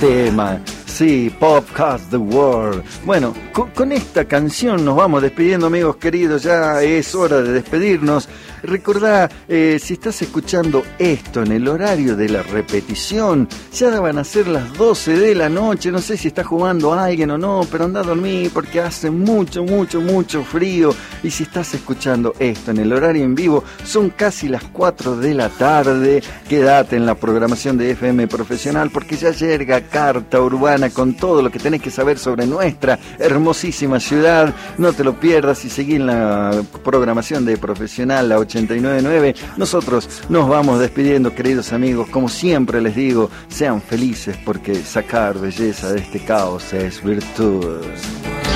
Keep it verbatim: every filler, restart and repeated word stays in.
tema. Sí, Podcast the World. Bueno, con, con esta canción nos vamos despidiendo, amigos queridos. Ya es hora de despedirnos. Recordá, eh, si estás escuchando esto en el horario de la repetición, ya van a ser las doce de la noche. No sé si está jugando a alguien o no, pero anda a dormir porque hace mucho, mucho, mucho frío. Y si estás escuchando esto en el horario en vivo, son casi las cuatro de la tarde. Quédate en la programación de F M Profesional porque ya llega Carta Urbana con todo lo que tenés que saber sobre nuestra hermosísima ciudad. No te lo pierdas y seguí en la programación de Profesional, la ochenta y nueve punto nueve. Nosotros nos vamos despidiendo, queridos amigos. Como siempre les digo, sean felices porque sacar belleza de este caos es virtud.